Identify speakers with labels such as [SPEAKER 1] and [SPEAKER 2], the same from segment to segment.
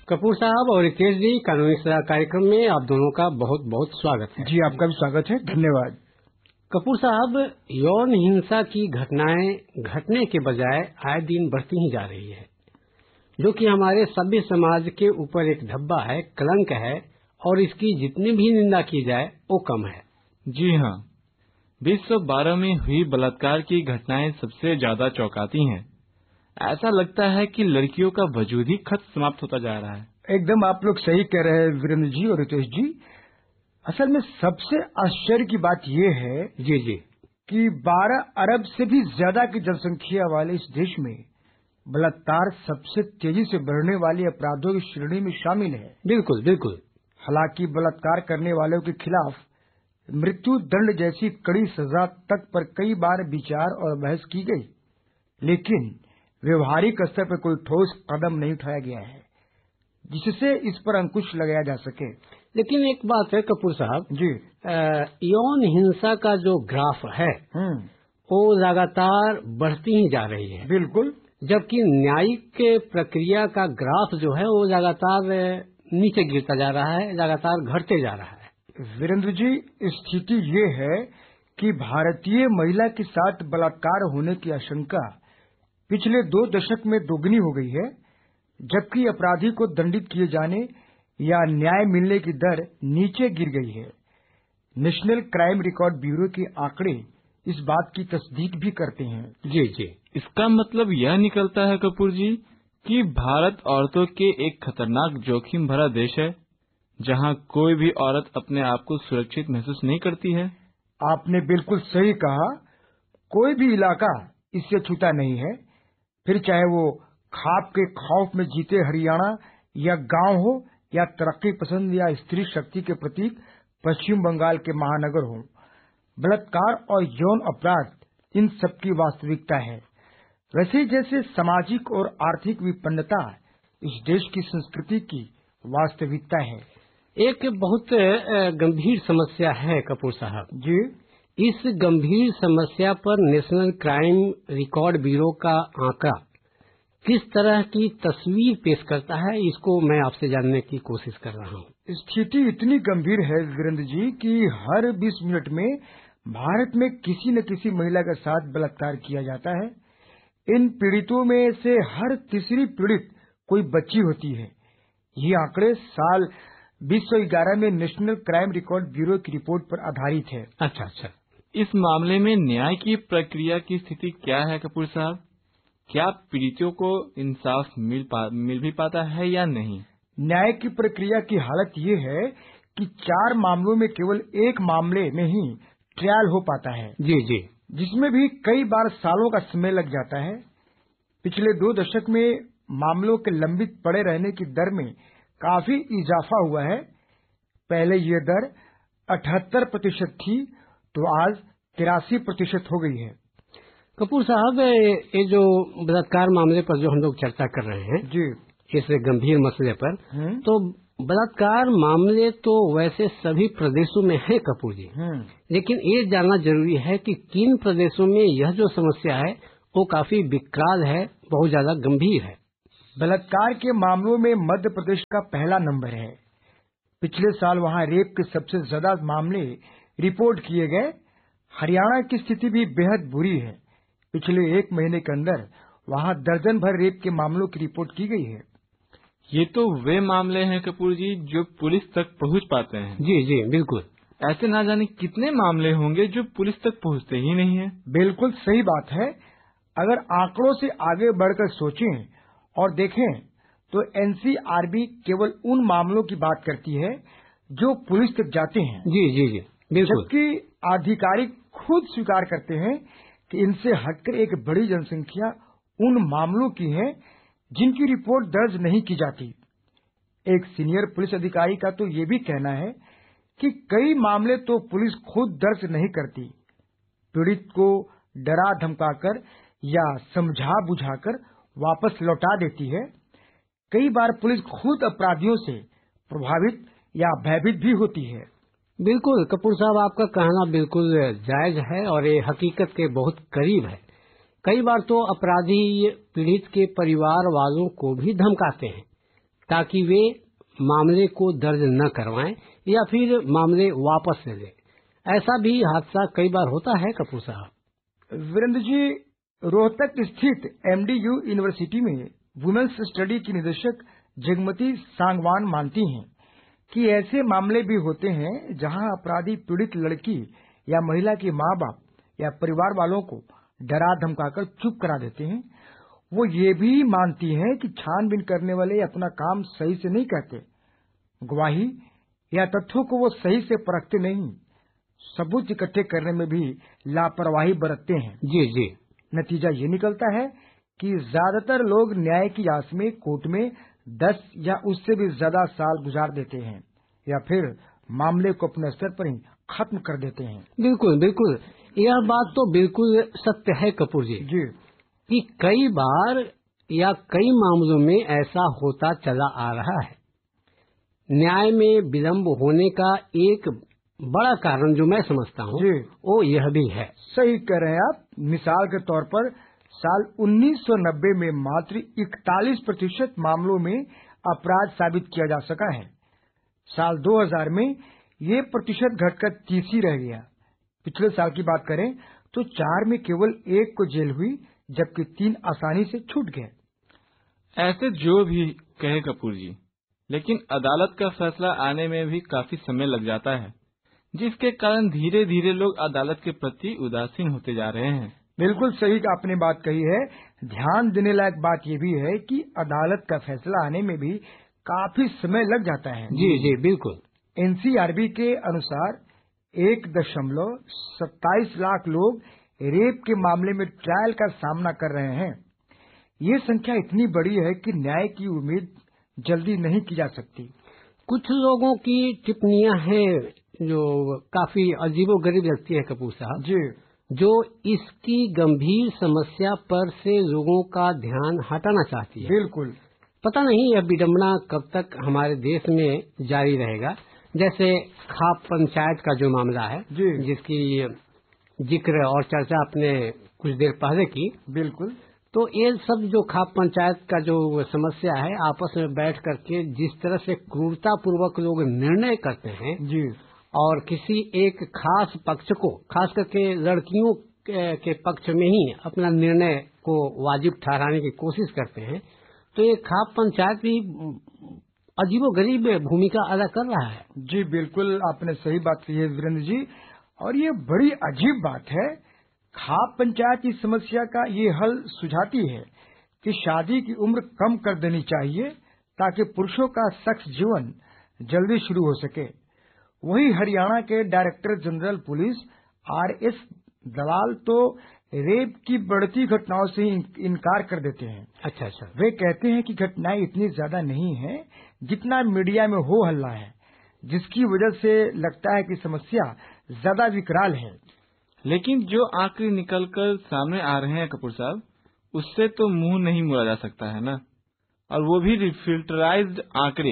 [SPEAKER 1] कपूर साहब और रितेश जी, कानूनी सलाह कार्यक्रम में आप दोनों का बहुत बहुत स्वागत है।
[SPEAKER 2] जी, आपका भी स्वागत है, धन्यवाद।
[SPEAKER 1] कपूर साहब, यौन हिंसा की घटनाएं घटने के बजाय आए दिन बढ़ती ही जा रही है, जो कि हमारे सभ्य समाज के ऊपर एक धब्बा है, कलंक है, और इसकी जितनी भी निंदा की जाए वो कम है।
[SPEAKER 3] जी हाँ, 2012 में हुई बलात्कार की घटनाएं सबसे ज्यादा चौंकाती हैं। ऐसा लगता है कि लड़कियों का वजूद ही खत समाप्त होता जा रहा है।
[SPEAKER 2] एकदम आप लोग सही कह रहे हैं वीरेंद्र जी और रितेश जी। असल में सबसे आश्चर्य की बात यह है
[SPEAKER 1] जी जी
[SPEAKER 2] कि 12 अरब से भी ज्यादा की जनसंख्या वाले इस देश में बलात्कार सबसे तेजी से बढ़ने वाले अपराधों की श्रेणी में शामिल है।
[SPEAKER 1] बिल्कुल बिल्कुल।
[SPEAKER 2] हालांकि बलात्कार करने वालों के खिलाफ मृत्यु दंड जैसी कड़ी सजा तक पर कई बार विचार और बहस की गई, लेकिन व्यवहारिक स्तर पर कोई ठोस कदम नहीं उठाया गया है जिससे इस पर अंकुश लगाया जा सके।
[SPEAKER 1] लेकिन एक बात है कपूर साहब
[SPEAKER 2] जी,
[SPEAKER 1] यौन हिंसा का जो ग्राफ है वो लगातार बढ़ती ही जा रही है।
[SPEAKER 2] बिल्कुल।
[SPEAKER 1] जबकि न्यायिक प्रक्रिया का ग्राफ जो है वो लगातार नीचे गिरता जा रहा है, लगातार घटते जा रहा है।
[SPEAKER 2] वीरेंद्र जी, स्थिति ये है कि भारतीय महिला के साथ बलात्कार होने की आशंका पिछले 2 दशक में दोगुनी हो गई है, जबकि अपराधी को दंडित किए जाने या न्याय मिलने की दर नीचे गिर गई है। नेशनल क्राइम रिकॉर्ड ब्यूरो के आंकड़े इस बात की तस्दीक भी करते हैं।
[SPEAKER 1] जी जी।
[SPEAKER 3] इसका मतलब यह निकलता है कपूर जी कि भारत औरतों के एक खतरनाक जोखिम भरा देश है, जहां कोई भी औरत अपने आप को सुरक्षित महसूस नहीं करती है।
[SPEAKER 2] आपने बिल्कुल सही कहा, कोई भी इलाका इससे छूटा नहीं है, फिर चाहे वो खाप के खौफ में जीते हरियाणा या गांव हो, या तरक्की पसंद या स्त्री शक्ति के प्रतीक पश्चिम बंगाल के महानगर हो। बलात्कार और यौन अपराध इन सबकी वास्तविकता है। वैसे जैसे सामाजिक और आर्थिक विपन्नता इस देश की संस्कृति की वास्तविकता है।
[SPEAKER 1] एक बहुत गंभीर समस्या है कपूर साहब
[SPEAKER 2] जी।
[SPEAKER 1] इस गंभीर समस्या पर नेशनल क्राइम रिकॉर्ड ब्यूरो का आंकड़ा किस तरह की तस्वीर पेश करता है, इसको मैं आपसे जानने की कोशिश कर रहा हूँ।
[SPEAKER 2] स्थिति इतनी गंभीर है वीरेंद्र जी कि हर 20 मिनट में भारत में किसी न किसी महिला के साथ बलात्कार किया जाता है। इन पीड़ितों में से हर तीसरी पीड़ित कोई बच्ची होती है। ये आंकड़े साल 2011 में नेशनल क्राइम रिकॉर्ड ब्यूरो की रिपोर्ट पर आधारित है।
[SPEAKER 1] अच्छा अच्छा।
[SPEAKER 3] इस मामले में न्याय की प्रक्रिया की स्थिति क्या है कपूर साहब? क्या पीड़ितों को इंसाफ मिल भी पाता है या नहीं?
[SPEAKER 2] न्याय की प्रक्रिया की हालत ये है कि 4 मामलों में केवल एक मामले में ही ट्रायल हो पाता है।
[SPEAKER 1] जी जी।
[SPEAKER 2] जिसमें भी कई बार सालों का समय लग जाता है। पिछले 2 दशक में मामलों के लंबित पड़े रहने की दर में काफी इजाफा हुआ है। पहले ये दर 78% थी, तो आज 83% हो गई है।
[SPEAKER 1] कपूर साहब, ये जो बलात्कार मामले पर जो हम लोग चर्चा कर रहे हैं
[SPEAKER 2] जी,
[SPEAKER 1] इस गंभीर मसले पर, तो बलात्कार मामले तो वैसे सभी प्रदेशों में है कपूर जी, लेकिन ये जानना जरूरी है कि किन प्रदेशों में यह जो समस्या है वो काफी विकराल है, बहुत ज्यादा गंभीर है।
[SPEAKER 2] बलात्कार के मामलों में मध्य प्रदेश का पहला नंबर है। पिछले साल वहां रेप के सबसे ज्यादा मामले रिपोर्ट किए गए। हरियाणा की स्थिति भी बेहद बुरी है। पिछले 1 महीने के अंदर वहां दर्जन भर रेप के मामलों की रिपोर्ट की गई है।
[SPEAKER 3] ये तो वे मामले हैं कपूर जी जो पुलिस तक पहुंच पाते हैं।
[SPEAKER 1] जी जी बिल्कुल।
[SPEAKER 3] ऐसे ना जाने कितने मामले होंगे जो पुलिस तक पहुंचते ही नहीं है।
[SPEAKER 2] बिल्कुल सही बात है। अगर आंकड़ों से आगे बढ़कर सोचें और देखें तो एनसीआरबी केवल उन मामलों की बात करती है जो पुलिस तक जाते हैं।
[SPEAKER 1] जी जी जी बिल्कुल।
[SPEAKER 2] जबकि आधिकारिक खुद स्वीकार करते हैं कि इनसे हटकर एक बड़ी जनसंख्या उन मामलों की है जिनकी रिपोर्ट दर्ज नहीं की जाती। एक सीनियर पुलिस अधिकारी का तो ये भी कहना है कि कई मामले तो पुलिस खुद दर्ज नहीं करती, पीड़ित को डरा धमकाकर या समझा बुझाकर वापस लौटा देती है। कई बार पुलिस खुद अपराधियों से प्रभावित या भयभीत भी होती है।
[SPEAKER 1] बिल्कुल कपूर साहब, आपका कहना बिल्कुल जायज है और ये हकीकत के बहुत करीब है। कई बार तो अपराधी पीड़ित के परिवार वालों को भी धमकाते हैं, ताकि वे मामले को दर्ज न करवाएं या फिर मामले वापस ले लें। ऐसा भी हादसा कई बार होता है कपूर साहब।
[SPEAKER 2] वीरेंद्र जी, रोहतक स्थित MDU यूनिवर्सिटी में वुमेन्स स्टडी की निदेशक जगमती सांगवान मानती हैं कि ऐसे मामले भी होते हैं जहां अपराधी पीड़ित लड़की या महिला के माँ बाप या परिवार वालों को डरा धमकाकर चुप करा देते हैं। वो ये भी मानती हैं कि छानबीन करने वाले अपना काम सही से नहीं करते, गवाही या तथ्यों को वो सही से परखते नहीं, सबूत इकट्ठे करने में भी लापरवाही बरतते हैं।
[SPEAKER 1] जी जी।
[SPEAKER 2] नतीजा ये निकलता है कि ज्यादातर लोग न्याय की आस में कोर्ट में 10 या उससे भी ज्यादा साल गुजार देते हैं या फिर मामले को अपने स्तर पर ही खत्म कर देते हैं।
[SPEAKER 1] बिल्कुल बिल्कुल, यह बात तो बिल्कुल सत्य है कपूर जी कि कई बार या कई मामलों में ऐसा होता चला आ रहा है। न्याय में विलंब होने का एक बड़ा कारण जो मैं समझता हूँ वो यह भी है।
[SPEAKER 2] सही कह रहे हैं आप। मिसाल के तौर पर साल 1990 में मात्र 41% मामलों में अपराध साबित किया जा सका है। साल 2000 में ये प्रतिशत घटकर 30 ही रह गया। पिछले साल की बात करें तो 4 में केवल 1 को जेल हुई, जबकि 3 आसानी से छूट गए।
[SPEAKER 3] ऐसे जो भी कहे कपूर जी, लेकिन अदालत का फैसला आने में भी काफी समय लग जाता है, जिसके कारण धीरे धीरे लोग अदालत के प्रति उदासीन होते जा रहे हैं।
[SPEAKER 2] बिल्कुल सही आपने बात कही है। ध्यान देने लायक बात यह भी है कि अदालत का फैसला आने में भी काफी समय लग जाता है।
[SPEAKER 1] जी जी बिल्कुल।
[SPEAKER 2] NCRB के अनुसार 1.27 लाख लोग रेप के मामले में ट्रायल का सामना कर रहे हैं। ये संख्या इतनी बड़ी है कि न्याय की उम्मीद जल्दी नहीं की जा सकती।
[SPEAKER 1] कुछ लोगों की टिप्पणियां हैं जो काफी अजीबोगरीब लगती है कपूर साहब
[SPEAKER 2] जी,
[SPEAKER 1] जो इसकी गंभीर समस्या पर से लोगों का ध्यान हटाना चाहती है।
[SPEAKER 2] बिल्कुल।
[SPEAKER 1] पता नहीं यह विडंबना कब तक हमारे देश में जारी रहेगा। जैसे खाप पंचायत का जो मामला है जिसकी जिक्र और चर्चा आपने कुछ देर पहले की।
[SPEAKER 2] बिल्कुल।
[SPEAKER 1] तो ये सब जो खाप पंचायत का जो समस्या है, आपस में बैठ करके जिस तरह से क्रूरता पूर्वक लोग निर्णय करते हैं
[SPEAKER 2] जी, और
[SPEAKER 1] किसी एक खास पक्ष को, खास करके लड़कियों के पक्ष में ही अपना निर्णय को वाजिब ठहराने की कोशिश करते हैं, तो ये खाप पंचायत भी अजीबोगरीब भूमिका अदा कर रहा है।
[SPEAKER 2] जी बिल्कुल, आपने सही बात कही है वीरेंद्र जी, और ये बड़ी अजीब बात है। खाप पंचायत इस समस्या का ये हल सुझाती है कि शादी की उम्र कम कर देनी चाहिए ताकि पुरुषों का सेक्स जीवन जल्दी शुरू हो सके। वही हरियाणा के डायरेक्टर जनरल पुलिस RS दलाल तो रेप की बढ़ती घटनाओं से इनकार कर देते हैं।
[SPEAKER 1] अच्छा।
[SPEAKER 2] वे कहते हैं कि घटनाएं इतनी ज्यादा नहीं है जितना मीडिया में हो हल्ला है, जिसकी वजह से लगता है कि समस्या ज्यादा विकराल है।
[SPEAKER 3] लेकिन जो आंकड़े निकलकर सामने आ रहे हैं कपूर साहब, उससे तो मुंह नहीं मोड़ा जा सकता है ना। और वो भी फिल्टराइज्ड आंकड़े।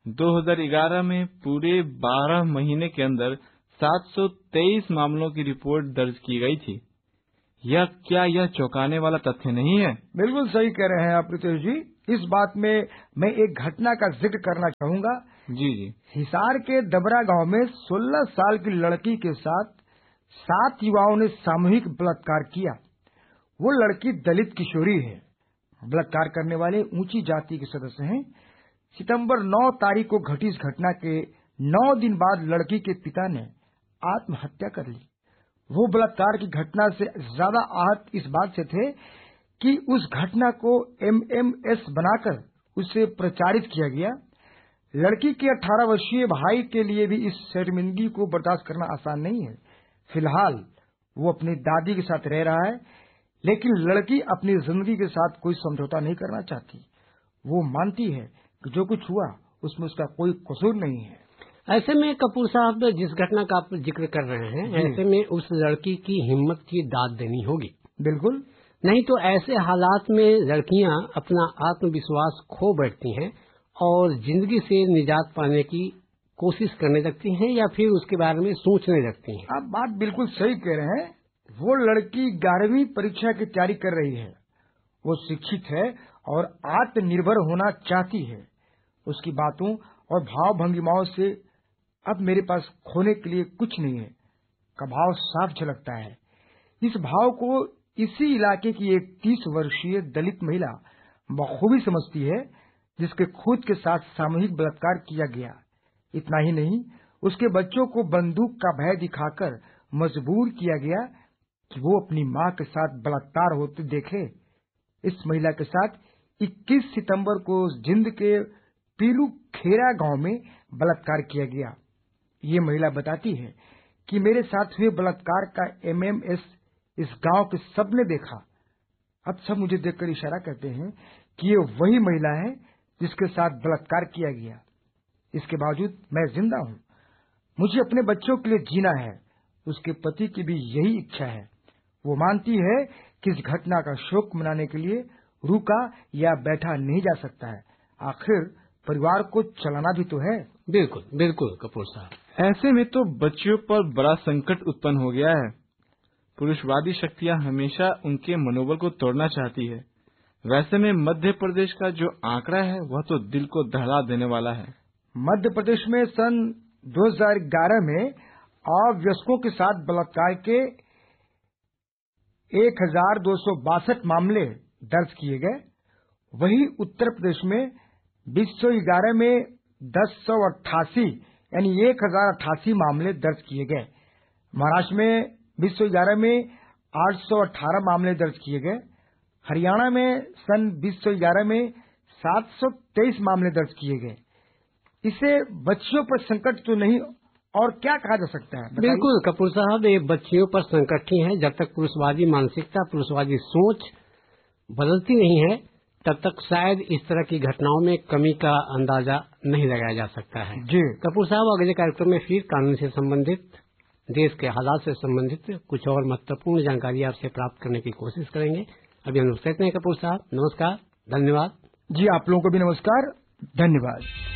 [SPEAKER 3] 2011 में पूरे 12 महीने के अंदर 723 मामलों की रिपोर्ट दर्ज की गई थी। क्या यह चौंकाने वाला तथ्य नहीं है?
[SPEAKER 2] बिल्कुल सही कह रहे हैं आप रितेश जी। इस बात में मैं एक घटना का जिक्र करना चाहूंगा।
[SPEAKER 3] जी।
[SPEAKER 2] हिसार के दबरा गांव में 16 साल की लड़की के साथ 7 युवाओं ने सामूहिक बलात्कार किया। वो लड़की दलित किशोरी है। बलात्कार करने वाले ऊंची जाति के सदस्य हैं। सितंबर 9 तारीख को घटी इस घटना के 9 दिन बाद लड़की के पिता ने आत्महत्या कर ली। वो बलात्कार की घटना से ज्यादा आहत इस बात से थे कि उस घटना को MMS बनाकर उसे प्रचारित किया गया। लड़की के 18 वर्षीय भाई के लिए भी इस शर्मिंदगी को बर्दाश्त करना आसान नहीं है। फिलहाल वो अपनी दादी के साथ रह रहा है, लेकिन लड़की अपनी जिंदगी के साथ कोई समझौता नहीं करना चाहती। वो मानती है कि जो कुछ हुआ उसमें उसका कोई कसूर नहीं है।
[SPEAKER 1] ऐसे में कपूर साहब जिस घटना का आप जिक्र कर रहे हैं, ऐसे में उस लड़की की हिम्मत की दाद देनी होगी।
[SPEAKER 2] बिल्कुल।
[SPEAKER 1] नहीं तो ऐसे हालात में लड़कियां अपना आत्मविश्वास खो बैठती हैं और जिंदगी से निजात पाने की कोशिश करने लगती हैं या फिर उसके बारे में सोचने लगती हैं।
[SPEAKER 2] आप बात बिल्कुल सही कह रहे हैं। वो लड़की 11वीं परीक्षा की तैयारी कर रही है। वो शिक्षित है और आत्मनिर्भर होना चाहती है। उसकी बातों और भाव भंगिमाओं से अब मेरे पास खोने के लिए कुछ नहीं है का भाव साफ झलकता है। इस भाव को इसी इलाके की एक 30 वर्षीय दलित महिला बखूबी समझती है, जिसके खुद के साथ सामूहिक बलात्कार किया गया। इतना ही नहीं, उसके बच्चों को बंदूक का भय दिखाकर मजबूर किया गया कि वो अपनी मां के साथ बलात्कार होते देखे। इस महिला के साथ 21 सितंबर को जिंद के पीलू खेरा गांव में बलात्कार किया गया। ये महिला बताती है कि मेरे साथ हुए बलात्कार का एमएमएस इस गांव के सबने देखा। अब सब मुझे देखकर इशारा करते हैं कि ये वही महिला है जिसके साथ बलात्कार किया गया। इसके बावजूद मैं जिंदा हूं। मुझे अपने बच्चों के लिए जीना है। उसके पति की भी यही इच्छा है। वो मानती है कि इस घटना का शोक मनाने के लिए रुका या बैठा नहीं जा सकता है। आखिर परिवार को चलाना भी तो है।
[SPEAKER 1] बिल्कुल बिल्कुल कपूर साहब।
[SPEAKER 3] ऐसे में तो बच्चियों पर बड़ा संकट उत्पन्न हो गया है। पुरुषवादी शक्तियां हमेशा उनके मनोबल को तोड़ना चाहती है। वैसे में मध्य प्रदेश का जो आंकड़ा है वह तो दिल को दहला देने वाला है।
[SPEAKER 2] मध्य प्रदेश में सन 2011 में अवयस्कों के साथ बलात्कार के 1262 मामले दर्ज किए गए। वहीं उत्तर प्रदेश में 2011 में 1088 यानी 1088 मामले दर्ज किए गए। महाराष्ट्र में 2011 में 818 मामले दर्ज किए गए। हरियाणा में सन 2011 में 723 मामले दर्ज किए गए। इसे बच्चियों पर संकट तो नहीं और क्या कहा जा सकता है?
[SPEAKER 1] बिल्कुल कपूर साहब, ये बच्चियों पर संकट ही है। जब तक पुरुषवादी मानसिकता, पुरुषवादी सोच बदलती नहीं है, तब तक शायद इस तरह की घटनाओं में कमी का अंदाजा नहीं लगाया जा सकता है।
[SPEAKER 2] जी
[SPEAKER 1] कपूर साहब, अगले कार्यक्रम में फिर कानून से संबंधित, देश के हालात से संबंधित कुछ और महत्वपूर्ण जानकारी आपसे प्राप्त करने की कोशिश करेंगे। अभी हम रुक सकते हैं कपूर साहब। नमस्कार, धन्यवाद।
[SPEAKER 2] जी, आप लोगों को भी नमस्कार, धन्यवाद।